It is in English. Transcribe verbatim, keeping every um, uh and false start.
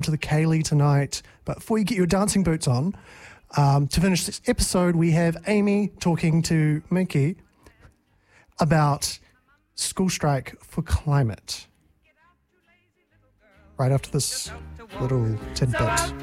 to the Kaylee tonight. But before you get your dancing boots on, um, to finish this episode, we have Amy talking to Mickey about school strike for climate. Right after this little tidbit.